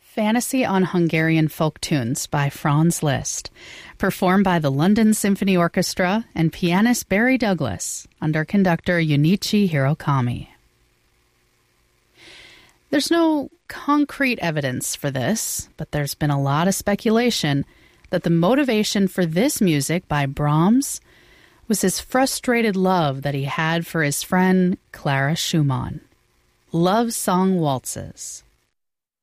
Fantasy on Hungarian Folk Tunes by Franz Liszt, performed by the London Symphony Orchestra and pianist Barry Douglas under conductor Junichi Hirokami. There's no concrete evidence for this, but there's been a lot of speculation that the motivation for this music by Brahms was his frustrated love that he had for his friend Clara Schumann. Love Song Waltzes.